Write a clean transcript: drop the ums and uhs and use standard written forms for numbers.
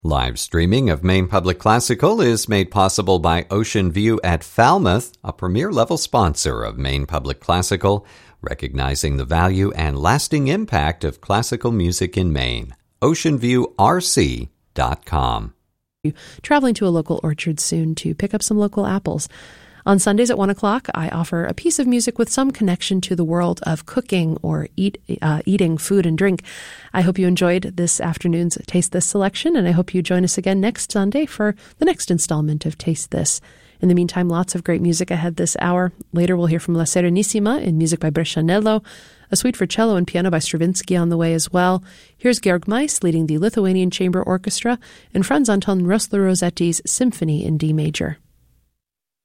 Live streaming of Maine Public Classical is made possible by Ocean View at Falmouth, a premier-level sponsor of Maine Public Classical, recognizing the value and lasting impact of classical music in Maine. OceanViewRC.com. Traveling to a local orchard soon to pick up some local apples. On Sundays at 1 o'clock, I offer a piece of music with some connection to the world of cooking or eating food and drink. I hope you enjoyed this afternoon's Taste This selection, and I hope you join us again next Sunday for the next installment of Taste This. In the meantime, lots of great music ahead this hour. Later, we'll hear from La Serenissima in music by Brescianello, a suite for cello and piano by Stravinsky on the way as well. Here's Georg Mais leading the Lithuanian Chamber Orchestra and Franz Anton Rossler-Rossetti's Symphony in D major.